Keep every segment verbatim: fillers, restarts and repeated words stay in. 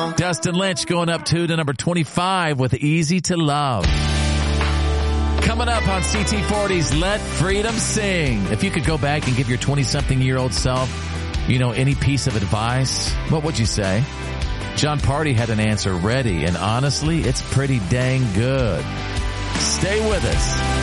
Dustin Lynch going up two to number twenty-five with Easy to Love. Coming up on C T forty's Let Freedom Sing. If you could go back and give your twenty-something-year-old self, you know, any piece of advice, what would you say? John Party had an answer ready, and honestly, it's pretty dang good. Stay with us.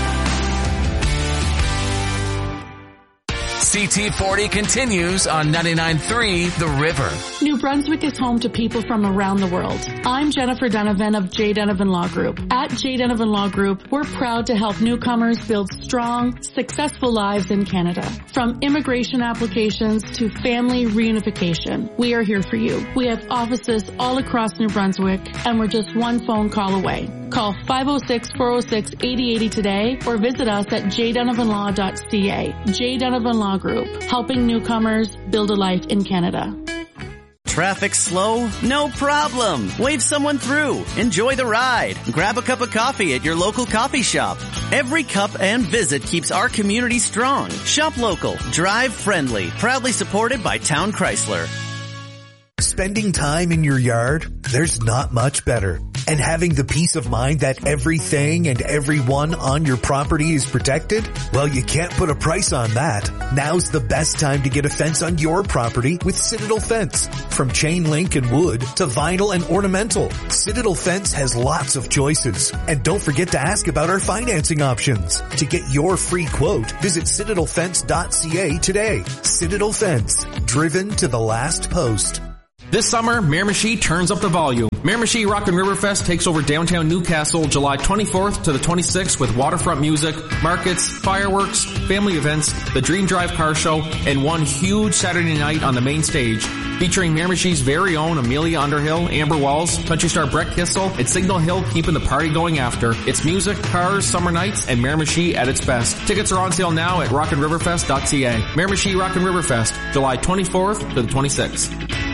C T forty continues on ninety-nine point three The River. New Brunswick is home to people from around the world. I'm Jennifer Donovan of J. Donovan Law Group. At J. Donovan Law Group, we're proud to help newcomers build strong, successful lives in Canada. From immigration applications to family reunification, we are here for you. We have offices all across New Brunswick, and we're just one phone call away. Call five oh six, four oh six, eight oh eight oh today or visit us at j donovan law dot c a. J. Donovan Law Group, helping newcomers build a life in Canada. Traffic slow? No problem. Wave someone through. Enjoy the ride. Grab a cup of coffee at your local coffee shop. Every cup and visit keeps our community strong. Shop local. Drive friendly. Proudly supported by Town Chrysler. Spending time in your yard? There's not much better. And having the peace of mind that everything and everyone on your property is protected? Well, you can't put a price on that. Now's the best time to get a fence on your property with Citadel Fence. From chain link and wood to vinyl and ornamental, Citadel Fence has lots of choices. And don't forget to ask about our financing options. To get your free quote, visit citadel fence dot c a today. Citadel Fence, driven to the last post. This summer, Miramichi turns up the volume. Miramichi Rock and River Fest takes over downtown Newcastle July twenty-fourth to the twenty-sixth with waterfront music, markets, fireworks, family events, the Dream Drive car show, and one huge Saturday night on the main stage featuring Miramichi's very own Amelia Underhill, Amber Walls, country star Brett Kissel, and Signal Hill keeping the party going after. It's music, cars, summer nights, and Miramichi at its best. Tickets are on sale now at rock and river fest dot c a. Miramichi Rock and River Fest, July twenty-fourth to the twenty-sixth.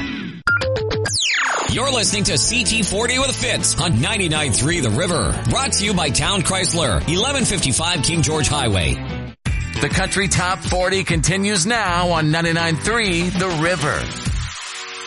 You're listening to C T forty with Fitz on ninety-nine point three The River. Brought to you by Town Chrysler, eleven fifty-five King George Highway. The Country Top forty continues now on ninety-nine point three The River.